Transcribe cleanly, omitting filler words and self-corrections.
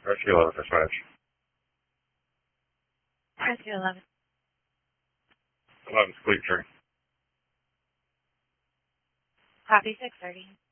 Rescue 11 dispatch. Rescue 11. 11's clear tree. Copy 630.